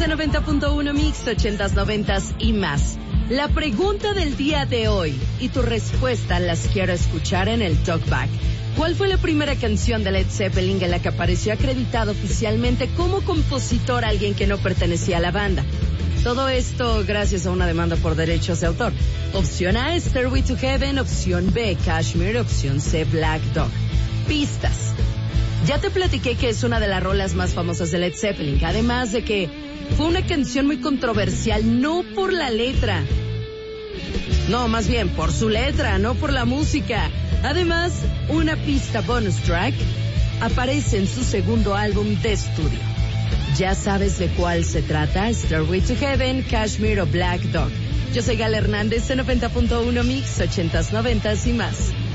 de 90.1 Mix, 80s, 90s y más. La pregunta del día de hoy y tu respuesta las quiero escuchar en el Talkback. ¿Cuál fue la primera canción de Led Zeppelin en la que apareció acreditado oficialmente como compositor alguien que no pertenecía a la banda? Todo esto gracias a una demanda por derechos de autor. Opción A, Stairway to Heaven. Opción B, Kashmir. Opción C, Black Dog. Pistas. Ya te platiqué que es una de las rolas más famosas de Led Zeppelin, además de que fue una canción muy controversial, no por la letra. No, más bien por su letra, no por la música. Además, una pista bonus track aparece en su segundo álbum de estudio. ¿Ya sabes de cuál se trata? Stairway to Heaven, Kashmir o Black Dog. Yo soy Gal Hernández de 90.1 Mix, 80s, 90s y más.